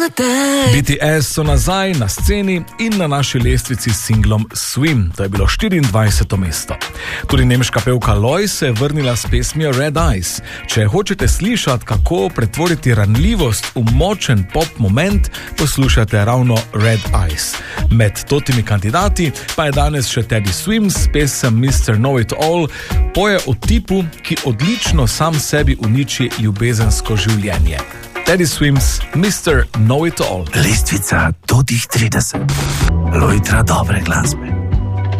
BTS so nazaj na sceni in na naši lestvici s singlom Swim, to je bilo 24. mesto. Tudi nemška pevka Loy se je vrnila s pesmijo Red Eyes. Če hočete slišati, kako pretvoriti ranljivost v močen pop moment, poslušate ravno Red Eyes. Med totimi kandidati pa je danes še Teddy Swims, pesem Mr. Know It All, poje o tipu, ki odlično sam sebi uniči ljubezensko življenje. Teddy Swims, Mr. Know It All. Lestvica do tih 30. Lojtra dobre glasbe.